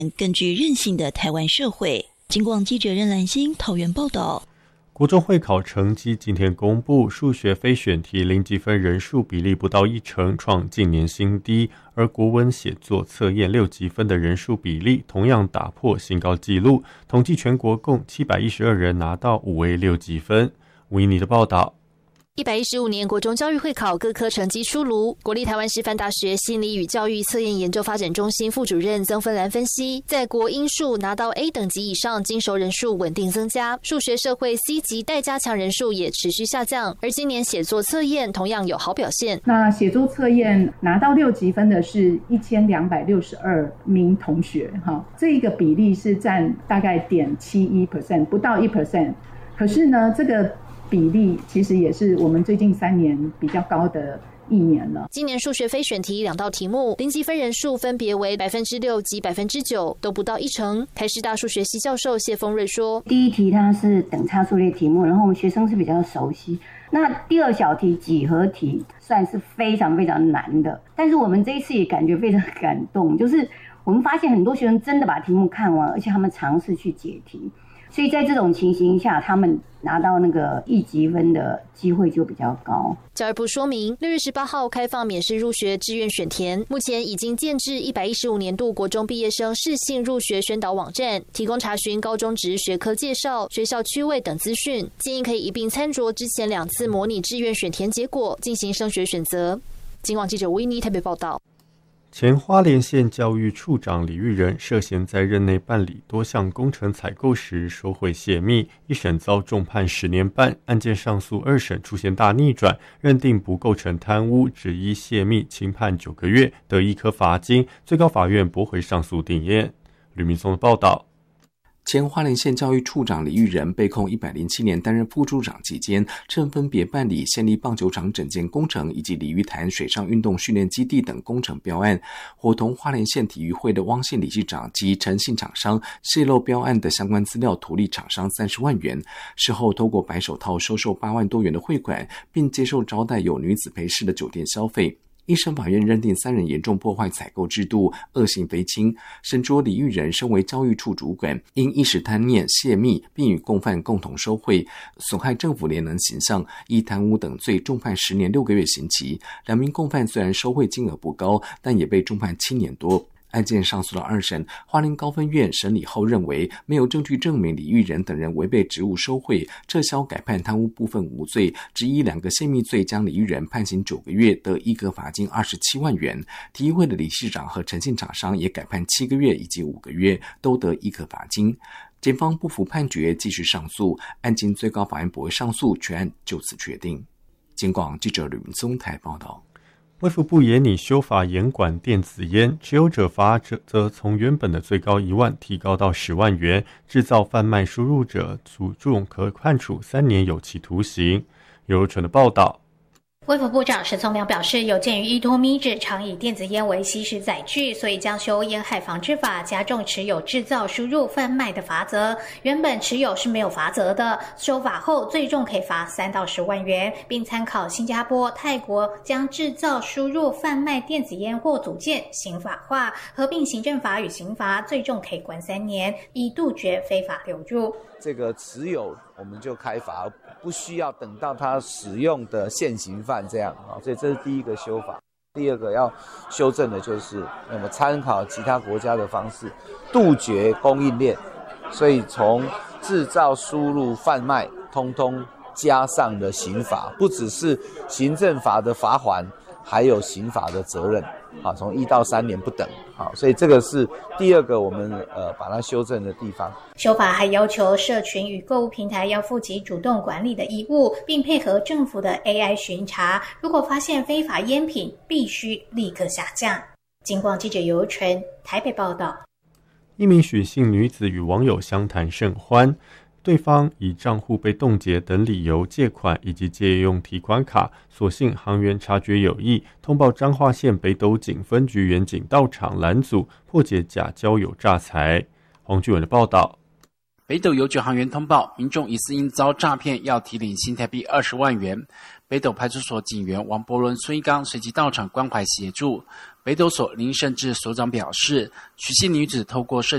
更具韧性的台湾社会。警广记者任兰心桃园报道。 国中会考成绩今天公布，数学非选题零积分人数比例不到10%，创近年新低，而国文写作测验6级分的人数比例同样打破新高纪录，统计全国共712人拿到5A 6级分。吴依妮的报道。 115年国中教育会考各科成绩出炉，国立台湾师范大学心理与教育测验研究发展中心副主任曾芬兰分析，在国英数拿到 A 等级以上精熟人数稳定增加，数学社会 C 级待加强人数也持续下降，而今年写作测验同样有好表现。 那写作测验拿到6级分的是1262名同学，这个比例是占大概0.71%，不到1%。可是呢，这个比例其实也是我们最近3年比较高的一年了。 今年数学非选题2道题目，零积分人数分别为6%及9%，都不到1%。台师大数学系教授谢峰瑞说：“ 第一题它是等差数列题目，然后我们学生是比较熟悉。那第二小题几何题算是非常非常难的，但是我们这一次也感觉非常感动，就是我们发现很多学生真的把题目看完，而且他们尝试去解题。”所以在这种情形下，他们拿到那个1级分的机会就比较高。 教育部说明，6月18号开放免试入学志愿选填，目前已经建置115年度国中毕业生适性入学宣导网站，提供查询高中职学科介绍、学校区位等资讯，建议可以一并参酌之前2次模拟志愿选填结果，进行升学选择。警广记者吴依妮台北报道。 前花莲县教育处长李玉仁涉嫌在任内办理多项工程采购时收贿泄密，一审遭重判10年半，案件上诉2审出现大逆转，认定不构成贪污，只依泄密轻判9个月，得1颗罚金，最高法院驳回上诉定谳。吕明松的报道。 前花莲县教育处长李玉仁被控107年担任副处长期间，趁分别办理县立棒球场整建工程以及鲤鱼潭水上运动训练基地等工程标案，伙同花莲县体育会的汪姓理事长及诚信厂商泄露标案的相关资料，图利厂商30万元。事后透过白手套收受8万多元的汇款，并接受招待有女子陪侍的酒店消费。一审法院认定3人严重破坏采购制度，恶性非轻。审酌李玉仁身为教育处主管，因一时贪念泄密，并与共犯共同收贿，损害政府联能形象，依贪污等罪重判10年6个月刑期。2名共犯虽然收贿金额不高，但也被重判7年多。案件上诉到2审，花莲高分院审理后认为没有证据证明李玉仁等人违背职务收贿，撤销改判贪污部分无罪，只依2个泄密罪将李玉仁判刑9个月，得1颗罚金27万元。体育会的理事长和诚信厂商也改判7个月以及5个月，都得1颗罚金。检方不服判决，继续上诉，案经最高法院驳回上诉，全案就此确定。警广记者吕明松台报道。 卫福部也拟修法严管电子烟，持有者罚则从原本的最高1万提高到10万元，制造贩卖输入者组重可判处3年有期徒刑。由纯的报道。 卫福部长沈聪明表示，有鉴于依托咪制常以电子烟为吸食载具，所以将修烟害防治法，加重持有、制造、输入、贩卖的罚则。原本持有是没有罚则的，修法后最重可以罚3到10万元，并参考新加坡、泰国将制造、输入、贩卖电子烟或组件刑法化，合并行政法与刑罚，最重可以关3年，以杜绝非法流入。 这个持有我们就开罚，不需要等到他使用的现行犯这样，所以这是第一个修法。第二个要修正的就是我们参考其他国家的方式，杜绝供应链，所以从制造、输入、贩卖通通加上了刑罚，不只是行政法的罚锾，还有刑法的责任，从1到3年不等，所以这个是第二个我们把它修正的地方。 修法还要求社群与购物平台要负起主动管理的义务，并配合政府的 AI 巡查，如果发现非法烟品，必须立刻下架。警广记者尤纯台北报道。 一名许姓女子与网友相谈甚欢，对方以账户被冻结等理由借款以及借用提款卡，所幸行员察觉有异，通报彰化县北斗警分局员警到场拦阻，破解假交友诈财。黄俊文的报道。 北斗邮局行员通报，民众疑似因遭诈骗，要提领新台币20万元。北斗派出所警员王伯伦、孙一刚随即到场关怀协助。北斗所林胜志所长表示，许姓女子透过社